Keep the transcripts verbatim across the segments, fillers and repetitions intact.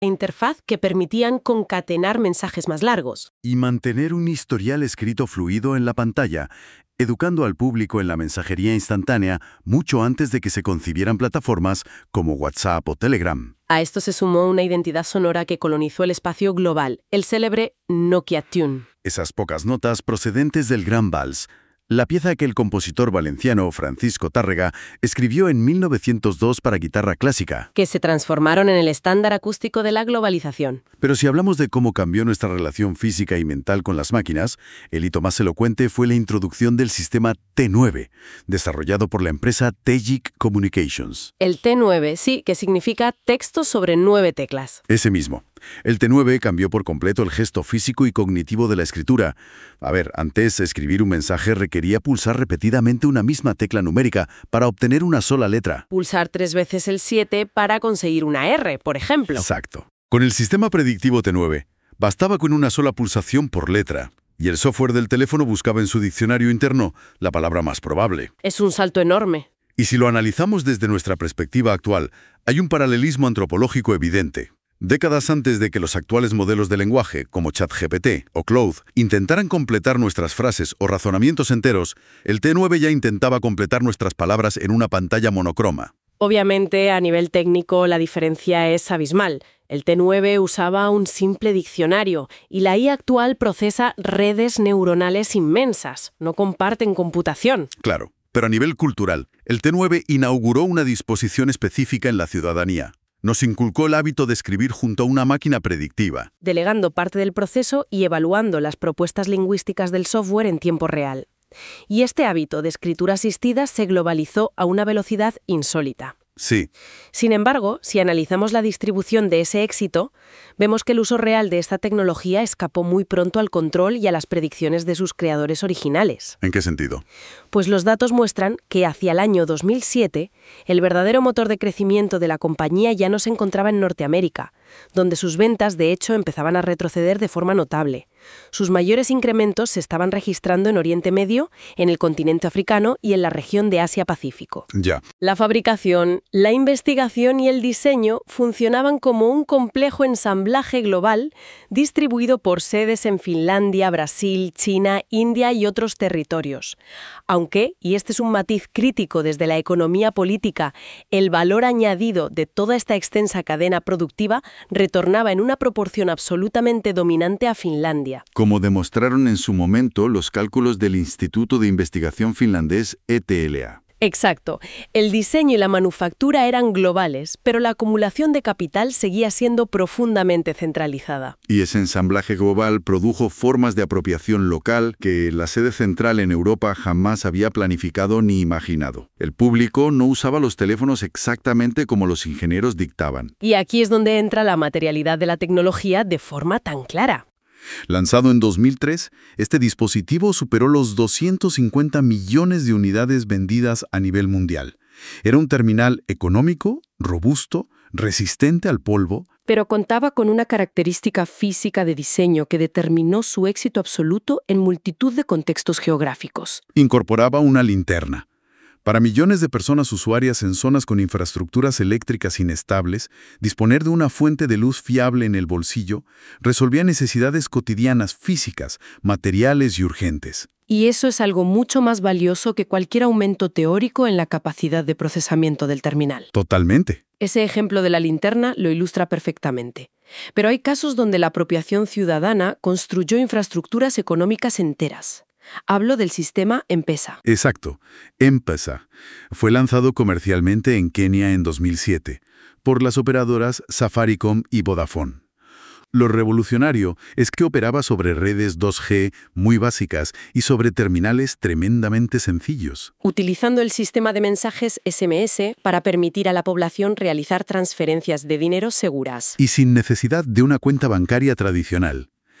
interfaz que permitían concatenar mensajes más largos. Y mantener un historial escrito fluido en la pantalla, educando al público en la mensajería instantánea mucho antes de que se concibieran plataformas como WhatsApp o Telegram. A esto se sumó una identidad sonora que colonizó el espacio global, el célebre Nokia Tune. Esas pocas notas procedentes del Gran Vals, la pieza que el compositor valenciano Francisco Tárrega escribió en mil novecientos dos para guitarra clásica. Que se transformaron en el estándar acústico de la globalización. Pero si hablamos de cómo cambió nuestra relación física y mental con las máquinas, el hito más elocuente fue la introducción del sistema T nueve, desarrollado por la empresa Tegic Communications. El T nueve, sí, que significa texto sobre nueve teclas. Ese mismo. El T nueve cambió por completo el gesto físico y cognitivo de la escritura. A ver, antes escribir un mensaje requería pulsar repetidamente una misma tecla numérica para obtener una sola letra. Pulsar tres veces el siete para conseguir una R, por ejemplo. Exacto. Con el sistema predictivo T nueve, bastaba con una sola pulsación por letra, y el software del teléfono buscaba en su diccionario interno la palabra más probable. Es un salto enorme. Y si lo analizamos desde nuestra perspectiva actual, hay un paralelismo antropológico evidente. Décadas antes de que los actuales modelos de lenguaje, como ChatGPT o Claude, intentaran completar nuestras frases o razonamientos enteros, el T nueve ya intentaba completar nuestras palabras en una pantalla monocroma. Obviamente, a nivel técnico, la diferencia es abismal. El T nueve usaba un simple diccionario y la I A actual procesa redes neuronales inmensas. No comparten computación. Claro, pero a nivel cultural, el T nueve inauguró una disposición específica en la ciudadanía. Nos inculcó el hábito de escribir junto a una máquina predictiva, delegando parte del proceso y evaluando las propuestas lingüísticas del software en tiempo real. Y este hábito de escritura asistida se globalizó a una velocidad insólita. Sí. Sin embargo, si analizamos la distribución de ese éxito, vemos que el uso real de esta tecnología escapó muy pronto al control y a las predicciones de sus creadores originales. ¿En qué sentido? Pues los datos muestran que hacia el año dos mil siete, el verdadero motor de crecimiento de la compañía ya no se encontraba en Norteamérica, donde sus ventas de hecho empezaban a retroceder de forma notable. Sus mayores incrementos se estaban registrando en Oriente Medio, en el continente africano y en la región de Asia-Pacífico. Ya. La fabricación, la investigación y el diseño funcionaban como un complejo ensamblaje global distribuido por sedes en Finlandia, Brasil, China, India y otros territorios. Aunque, y este es un matiz crítico desde la economía política, el valor añadido de toda esta extensa cadena productiva retornaba en una proporción absolutamente dominante a Finlandia. Como demostraron en su momento los cálculos del Instituto de Investigación finlandés E T L A. Exacto. El diseño y la manufactura eran globales, pero la acumulación de capital seguía siendo profundamente centralizada. Y ese ensamblaje global produjo formas de apropiación local que la sede central en Europa jamás había planificado ni imaginado. El público no usaba los teléfonos exactamente como los ingenieros dictaban. Y aquí es donde entra la materialidad de la tecnología de forma tan clara. Lanzado en dos mil tres, este dispositivo superó los doscientos cincuenta millones de unidades vendidas a nivel mundial. Era un terminal económico, robusto, resistente al polvo, pero contaba con una característica física de diseño que determinó su éxito absoluto en multitud de contextos geográficos. Incorporaba una linterna. Para millones de personas usuarias en zonas con infraestructuras eléctricas inestables, disponer de una fuente de luz fiable en el bolsillo resolvía necesidades cotidianas físicas, materiales y urgentes. Y eso es algo mucho más valioso que cualquier aumento teórico en la capacidad de procesamiento del terminal. Totalmente. Ese ejemplo de la linterna lo ilustra perfectamente. Pero hay casos donde la apropiación ciudadana construyó infraestructuras económicas enteras. Hablo del sistema M-Pesa. Exacto. M-Pesa fue lanzado comercialmente en Kenia en dos mil siete por las operadoras Safaricom y Vodafone. Lo revolucionario es que operaba sobre redes dos G muy básicas y sobre terminales tremendamente sencillos. Utilizando el sistema de mensajes S M S para permitir a la población realizar transferencias de dinero seguras. Y sin necesidad de una cuenta bancaria tradicional.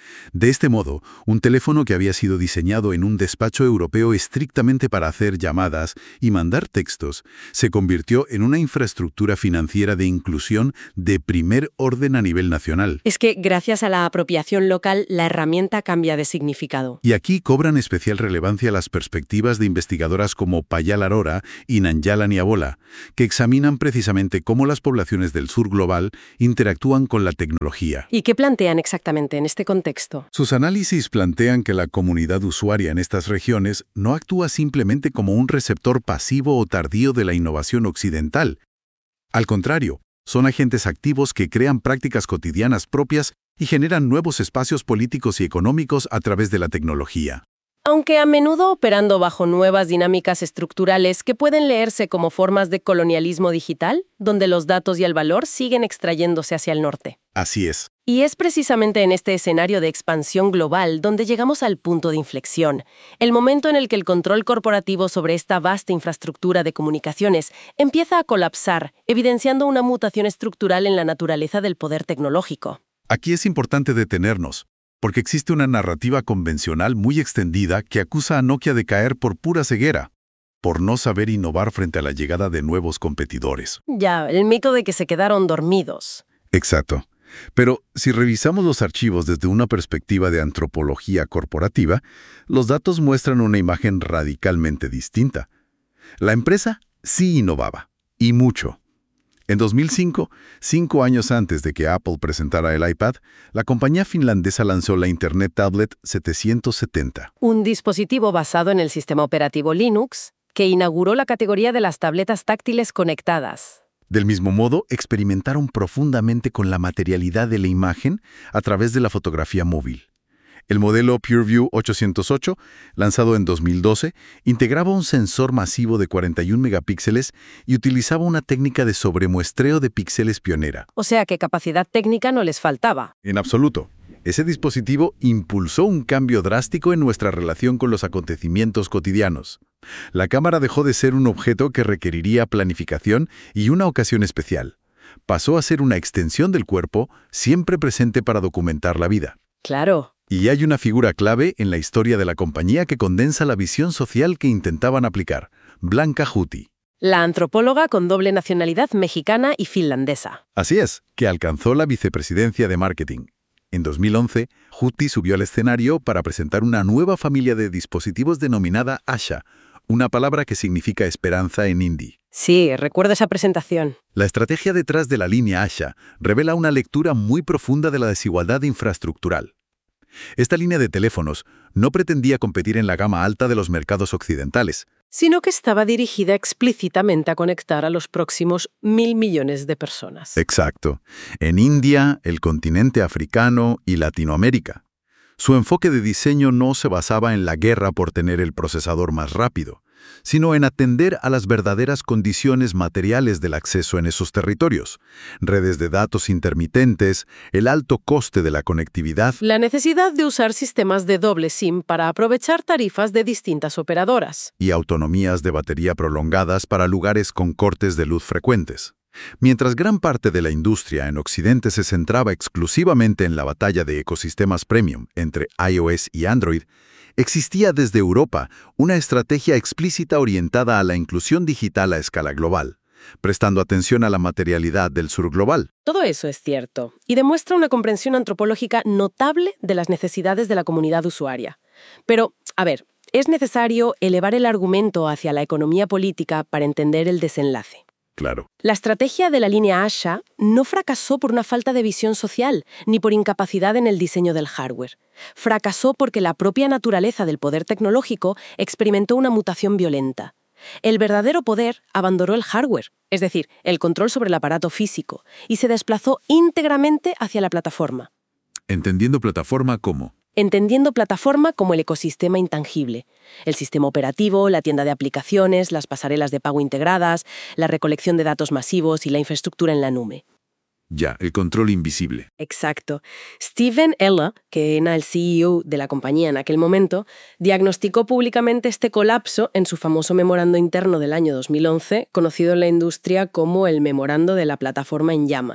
De este modo, un teléfono que había sido diseñado en un despacho europeo estrictamente para hacer llamadas y mandar textos, se convirtió en una infraestructura financiera de inclusión de primer orden a nivel nacional. Es que, gracias a la apropiación local, la herramienta cambia de significado. Y aquí cobran especial relevancia las perspectivas de investigadoras como Payal Arora y Nanjala Niabola, que examinan precisamente cómo las poblaciones del sur global interactúan con la tecnología. ¿Y qué plantean exactamente en este contexto? Sus análisis plantean que la comunidad usuaria en estas regiones no actúa simplemente como un receptor pasivo o tardío de la innovación occidental. Al contrario, son agentes activos que crean prácticas cotidianas propias y generan nuevos espacios políticos y económicos a través de la tecnología. Aunque a menudo operando bajo nuevas dinámicas estructurales que pueden leerse como formas de colonialismo digital, donde los datos y el valor siguen extrayéndose hacia el norte. Así es. Y es precisamente en este escenario de expansión global donde llegamos al punto de inflexión, el momento en el que el control corporativo sobre esta vasta infraestructura de comunicaciones empieza a colapsar, evidenciando una mutación estructural en la naturaleza del poder tecnológico. Aquí es importante detenernos, porque existe una narrativa convencional muy extendida que acusa a Nokia de caer por pura ceguera, por no saber innovar frente a la llegada de nuevos competidores. Ya, el mito de que se quedaron dormidos. Exacto. Pero si revisamos los archivos desde una perspectiva de antropología corporativa, los datos muestran una imagen radicalmente distinta. La empresa sí innovaba, y mucho. En dos mil cinco, cinco años antes de que Apple presentara el iPad, la compañía finlandesa lanzó la Internet Tablet setecientos setenta. Un dispositivo basado en el sistema operativo Linux que inauguró la categoría de las tabletas táctiles conectadas. Del mismo modo, experimentaron profundamente con la materialidad de la imagen a través de la fotografía móvil. El modelo PureView ochocientos ocho, lanzado en dos mil doce, integraba un sensor masivo de cuarenta y un megapíxeles y utilizaba una técnica de sobremuestreo de píxeles pionera. O sea que capacidad técnica no les faltaba. En absoluto. Ese dispositivo impulsó un cambio drástico en nuestra relación con los acontecimientos cotidianos. La cámara dejó de ser un objeto que requeriría planificación y una ocasión especial. Pasó a ser una extensión del cuerpo, siempre presente para documentar la vida. Claro. Y hay una figura clave en la historia de la compañía que condensa la visión social que intentaban aplicar: Blanca Huthi. La antropóloga con doble nacionalidad mexicana y finlandesa. Así es, que alcanzó la vicepresidencia de marketing. En dos mil once, Huthi subió al escenario para presentar una nueva familia de dispositivos denominada Asha, una palabra que significa esperanza en hindi. Sí, recuerdo esa presentación. La estrategia detrás de la línea Asha revela una lectura muy profunda de la desigualdad infraestructural. Esta línea de teléfonos no pretendía competir en la gama alta de los mercados occidentales, sino que estaba dirigida explícitamente a conectar a los próximos mil millones de personas. Exacto. En India, el continente africano y Latinoamérica. Su enfoque de diseño no se basaba en la guerra por tener el procesador más rápido, sino en atender a las verdaderas condiciones materiales del acceso en esos territorios: redes de datos intermitentes, el alto coste de la conectividad, la necesidad de usar sistemas de doble SIM para aprovechar tarifas de distintas operadoras, y autonomías de batería prolongadas para lugares con cortes de luz frecuentes. Mientras gran parte de la industria en Occidente se centraba exclusivamente en la batalla de ecosistemas premium entre iOS y Android, existía desde Europa una estrategia explícita orientada a la inclusión digital a escala global, prestando atención a la materialidad del sur global. Todo eso es cierto, y demuestra una comprensión antropológica notable de las necesidades de la comunidad usuaria. Pero, a ver, es necesario elevar el argumento hacia la economía política para entender el desenlace. Claro. La estrategia de la línea Asha no fracasó por una falta de visión social, ni por incapacidad en el diseño del hardware. Fracasó porque la propia naturaleza del poder tecnológico experimentó una mutación violenta. El verdadero poder abandonó el hardware, es decir, el control sobre el aparato físico, y se desplazó íntegramente hacia la plataforma. Entendiendo plataforma como... Entendiendo plataforma como el ecosistema intangible. El sistema operativo, la tienda de aplicaciones, las pasarelas de pago integradas, la recolección de datos masivos y la infraestructura en la nube. Ya, el control invisible. Exacto. Steven Ella, que era el C E O de la compañía en aquel momento, diagnosticó públicamente este colapso en su famoso memorando interno del año dos mil once, conocido en la industria como el memorando de la plataforma en llamas.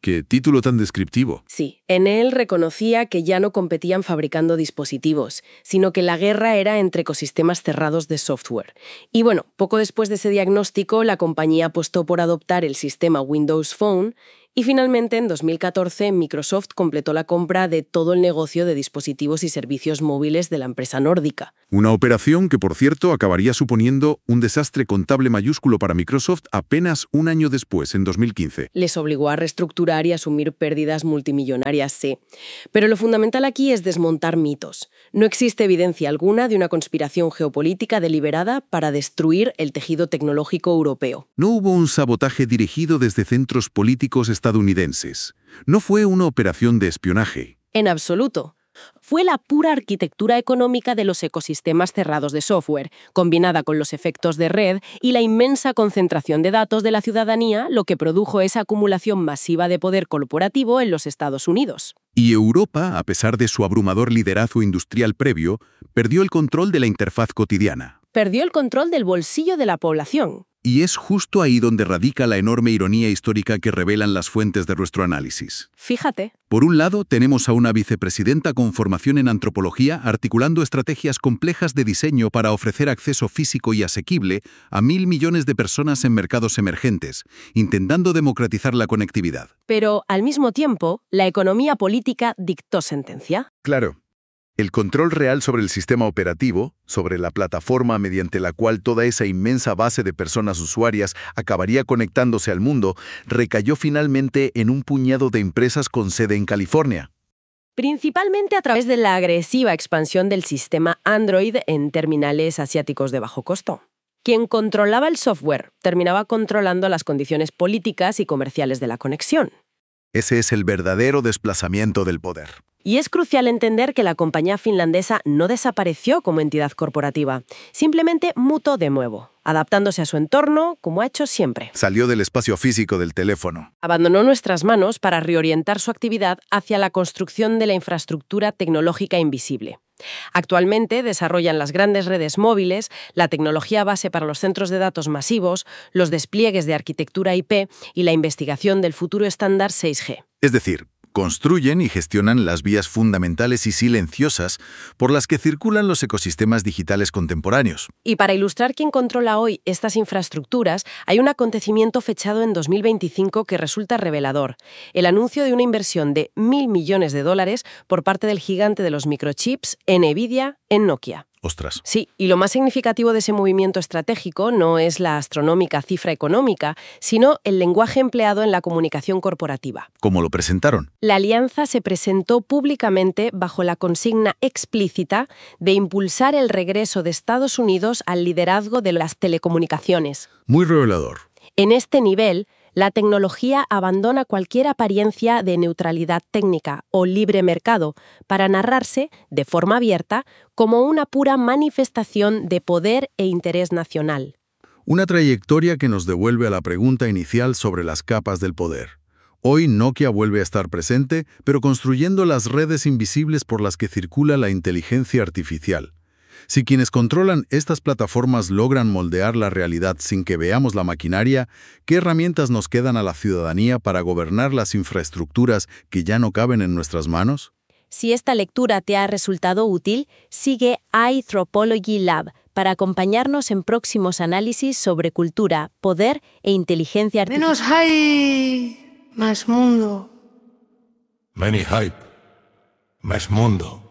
Qué título tan descriptivo. Sí, en él reconocía que ya no competían fabricando dispositivos, sino que la guerra era entre ecosistemas cerrados de software. Y bueno, poco después de ese diagnóstico, la compañía apostó por adoptar el sistema Windows Phone. Y finalmente, en dos mil catorce, Microsoft completó la compra de todo el negocio de dispositivos y servicios móviles de la empresa nórdica. Una operación que, por cierto, acabaría suponiendo un desastre contable mayúsculo para Microsoft apenas un año después, en dos mil quince. Les obligó a reestructurar y asumir pérdidas multimillonarias, sí. Pero lo fundamental aquí es desmontar mitos. No existe evidencia alguna de una conspiración geopolítica deliberada para destruir el tejido tecnológico europeo. No hubo un sabotaje dirigido desde centros políticos estadounidenses. No fue una operación de espionaje. En absoluto. Fue la pura arquitectura económica de los ecosistemas cerrados de software, combinada con los efectos de red y la inmensa concentración de datos de la ciudadanía, lo que produjo esa acumulación masiva de poder corporativo en los Estados Unidos. Y Europa, a pesar de su abrumador liderazgo industrial previo, perdió el control de la interfaz cotidiana. Perdió el control del bolsillo de la población. Y es justo ahí donde radica la enorme ironía histórica que revelan las fuentes de nuestro análisis. Fíjate. Por un lado, tenemos a una vicepresidenta con formación en antropología articulando estrategias complejas de diseño para ofrecer acceso físico y asequible a mil millones de personas en mercados emergentes, intentando democratizar la conectividad. Pero, al mismo tiempo, la economía política dictó sentencia. Claro. El control real sobre el sistema operativo, sobre la plataforma mediante la cual toda esa inmensa base de personas usuarias acabaría conectándose al mundo, recayó finalmente en un puñado de empresas con sede en California. Principalmente a través de la agresiva expansión del sistema Android en terminales asiáticos de bajo costo. Quien controlaba el software terminaba controlando las condiciones políticas y comerciales de la conexión. Ese es el verdadero desplazamiento del poder. Y es crucial entender que la compañía finlandesa no desapareció como entidad corporativa, simplemente mutó de nuevo, adaptándose a su entorno como ha hecho siempre. Salió del espacio físico del teléfono. Abandonó nuestras manos para reorientar su actividad hacia la construcción de la infraestructura tecnológica invisible. Actualmente desarrollan las grandes redes móviles, la tecnología base para los centros de datos masivos, los despliegues de arquitectura I P y la investigación del futuro estándar seis G. Es decir, construyen y gestionan las vías fundamentales y silenciosas por las que circulan los ecosistemas digitales contemporáneos. Y para ilustrar quién controla hoy estas infraestructuras, hay un acontecimiento fechado en dos mil veinticinco que resulta revelador. El anuncio de una inversión de mil millones de dólares por parte del gigante de los microchips, NVIDIA, en Nokia. Ostras. Sí, y lo más significativo de ese movimiento estratégico no es la astronómica cifra económica, sino el lenguaje empleado en la comunicación corporativa. ¿Cómo lo presentaron? La alianza se presentó públicamente bajo la consigna explícita de impulsar el regreso de Estados Unidos al liderazgo de las telecomunicaciones. Muy revelador. En este nivel, la tecnología abandona cualquier apariencia de neutralidad técnica o libre mercado para narrarse, de forma abierta, como una pura manifestación de poder e interés nacional. Una trayectoria que nos devuelve a la pregunta inicial sobre las capas del poder. Hoy Nokia vuelve a estar presente, pero construyendo las redes invisibles por las que circula la inteligencia artificial. Si quienes controlan estas plataformas logran moldear la realidad sin que veamos la maquinaria, ¿qué herramientas nos quedan a la ciudadanía para gobernar las infraestructuras que ya no caben en nuestras manos? Si esta lectura te ha resultado útil, sigue iAnthropology Lab para acompañarnos en próximos análisis sobre cultura, poder e inteligencia artificial. Menos hype, más mundo. Menos hype, más mundo.